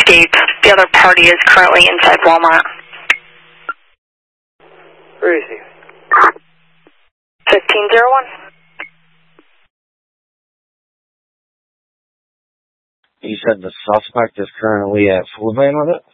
escape. The other party is currently inside Walmart. Where is he? 1501. You said the suspect is currently at Food Lane with it?